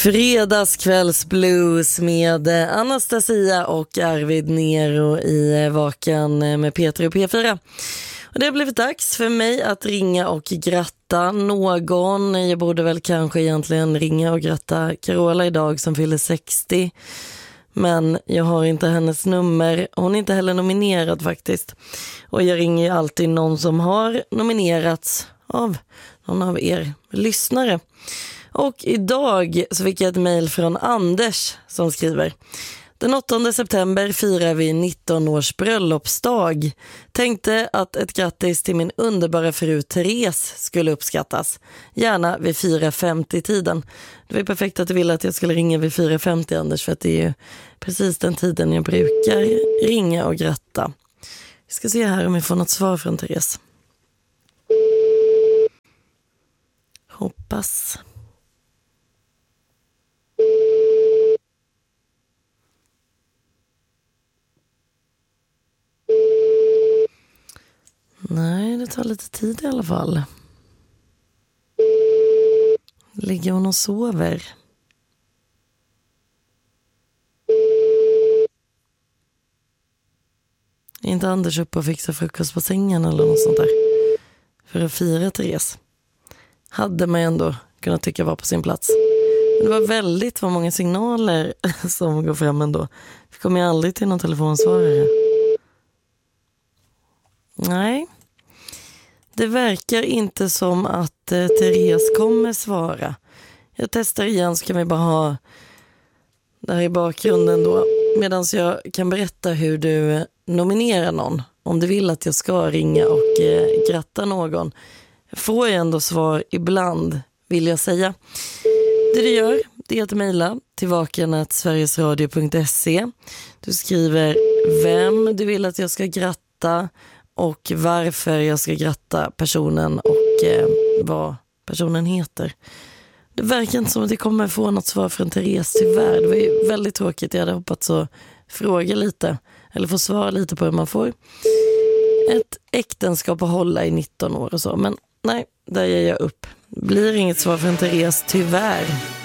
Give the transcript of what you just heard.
Fredagskvällsblues med Anastasia och Arvid Nero i Vakan med Peter och P4. Och det har blivit dags för mig att ringa och gratta någon. Jag borde väl kanske egentligen ringa och gratta Carola idag som fyller 60. Men jag har inte hennes nummer. Hon är inte heller nominerad faktiskt. Och jag ringer ju alltid någon som har nominerats av någon av er lyssnare. Och idag så fick jag ett mejl från Anders som skriver: Den 8 september firar vi 19 års bröllopsdag. Tänkte att ett grattis till min underbara fru Therese skulle uppskattas. Gärna vid 4:50-tiden. Det var perfekt att du ville att jag skulle ringa vid 4:50, Anders, för att det är ju precis den tiden jag brukar ringa och gratta. Vi ska se här om vi får något svar från Therese. Hoppas. Nej, det tar lite tid i alla fall. Ligger hon och sover? Är inte Anders uppe och fixar frukost på sängen eller något sånt där? För att fira Therese. Hade man ändå kunnat tycka var på sin plats. Men det var väldigt många signaler som går fram ändå. Vi kommer ju aldrig till någon telefonsvarare. Nej. Det verkar inte som att Therese kommer svara. Jag testar igen, så kan vi bara ha det här i bakgrunden då. Medan jag kan berätta hur du nominerar någon. Om du vill att jag ska ringa och gratta någon. Får jag ändå svar ibland, vill jag säga. Det du gör, det är att mejla till vakan@sverigesradio.se. Du skriver vem du vill att jag ska gratta och varför jag ska gratta personen och vad personen heter. Det verkar inte som att det kommer få något svar från Therese, tyvärr. Det var ju väldigt tråkigt. Jag hade hoppats att fråga lite eller få svara lite på hur man får ett äktenskap att hålla i 19 år och så. Men nej, där ger jag upp. Blir inget svar från Therese, tyvärr.